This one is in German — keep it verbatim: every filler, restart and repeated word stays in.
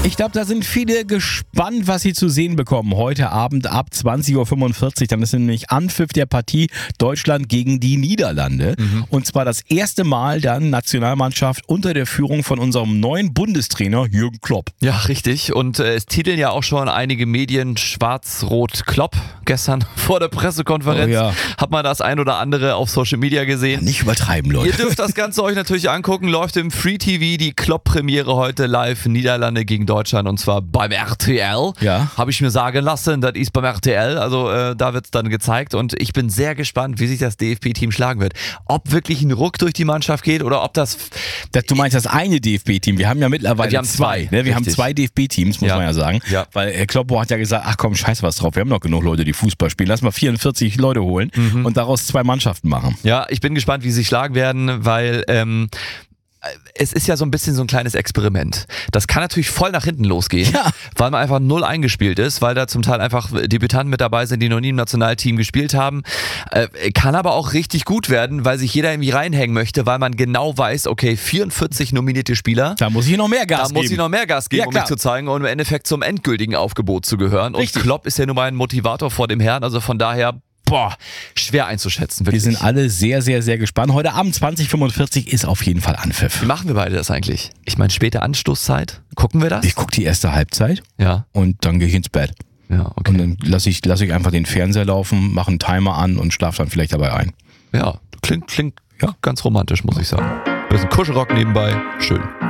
Ich glaube, da sind viele gespannt, was sie zu sehen bekommen. Heute Abend ab zwanzig Uhr fünfundvierzig. Dann ist nämlich Anpfiff der Partie Deutschland gegen die Niederlande. Mhm. Und zwar das erste Mal dann Nationalmannschaft unter der Führung von unserem neuen Bundestrainer Jürgen Klopp. Ja, richtig. Und äh, es titeln ja auch schon einige Medien Schwarz-Rot-Klopp. Gestern vor der Pressekonferenz oh, ja. hat man das ein oder andere auf Social Media gesehen. Ja, nicht übertreiben, Leute. Ihr dürft das Ganze euch natürlich angucken. Läuft im Free T V die Klopp-Premiere heute live. Niederlande gegen Deutschland und zwar beim R T L. Ja. Habe ich mir sagen lassen, das ist beim R T L. Also äh, da wird es dann gezeigt und ich bin sehr gespannt, wie sich das D F B-Team schlagen wird. Ob wirklich ein Ruck durch die Mannschaft geht oder ob das... das du meinst das eine D F B-Team. Wir haben ja mittlerweile wir haben zwei. zwei. Ne? Wir Richtig. haben zwei D F B-Teams, muss ja. man ja sagen. Ja. Weil Herr Kloppo hat ja gesagt, ach komm, scheiß was drauf. Wir haben noch genug Leute, die Fußball spielen. Lass mal vierundvierzig Leute holen mhm. und daraus zwei Mannschaften machen. Ja, ich bin gespannt, wie sie sich schlagen werden, weil... Ähm, es ist ja so ein bisschen so ein kleines Experiment. Das kann natürlich voll nach hinten losgehen, ja. weil man einfach null eingespielt ist, weil da zum Teil einfach Debütanten mit dabei sind, die noch nie im Nationalteam gespielt haben. Äh, kann aber auch richtig gut werden, weil sich jeder irgendwie reinhängen möchte, weil man genau weiß, okay, vierundvierzig nominierte Spieler. Da muss ich noch mehr Gas da geben. Da muss ich noch mehr Gas geben, ja, um mich zu zeigen und im Endeffekt zum endgültigen Aufgebot zu gehören. Richtig. Und Klopp ist ja nun mal ein Motivator vor dem Herrn, also von daher... Boah, schwer einzuschätzen, wirklich. Wir sind alle sehr, sehr, sehr gespannt. Heute Abend zwanzig Uhr fünfundvierzig ist auf jeden Fall Anpfiff. Wie machen wir beide das eigentlich? Ich meine, späte Anstoßzeit, gucken wir das? Ich gucke die erste Halbzeit ja. und dann gehe ich ins Bett. Ja, okay. Und dann lasse ich, lass ich einfach den Fernseher laufen, mache einen Timer an und schlafe dann vielleicht dabei ein. Ja, klingt, klingt ja. ganz romantisch, muss ich sagen. Ein bisschen Kuschelrock nebenbei, schön.